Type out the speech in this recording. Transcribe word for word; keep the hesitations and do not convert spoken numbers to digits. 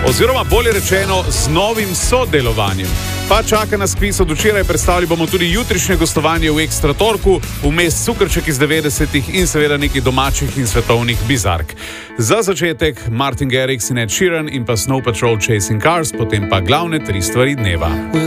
Oziroma bolje rečeno z novim sodelovanjem. Pa čaka nas kviz od včeraj, predstavili bomo tudi jutrišnje gostovanje v Ekstra Torku, vmes cukrček iz devetdesetih in seveda nekaj domačih in svetovnih bizark. Za začetek Martin Garrix in Ed Sheeran in pa Snow Patrol Chasing Cars, potem pa glavne tri stvari dneva.